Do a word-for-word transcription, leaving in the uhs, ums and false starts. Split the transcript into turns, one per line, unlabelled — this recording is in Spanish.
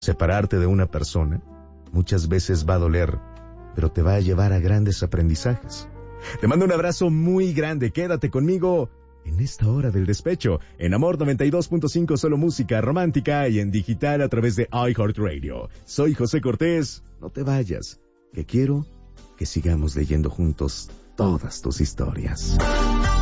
Separarte de una persona muchas veces va a doler, pero te va a llevar a grandes aprendizajes. Te mando un abrazo muy grande. Quédate conmigo en esta hora del despecho, en Amor noventa y dos punto cinco, solo música romántica, y en digital a través de iHeartRadio. Soy José Cortés. No te vayas, que quiero que sigamos leyendo juntos todas tus historias.